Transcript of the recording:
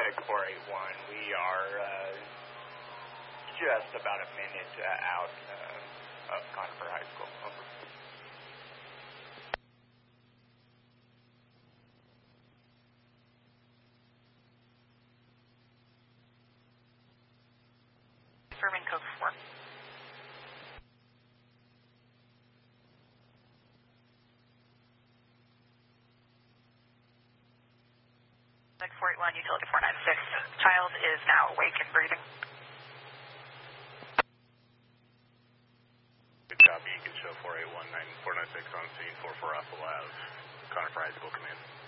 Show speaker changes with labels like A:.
A: Flag 481. We are just about a minute out of Conifer High School. Over.
B: Confirming code 4. Flag 481, utility 496. Child is now awake and breathing.
C: Good copy. You can show 481-496 on scene, 44 Alpha Lab, Conifer High School Command.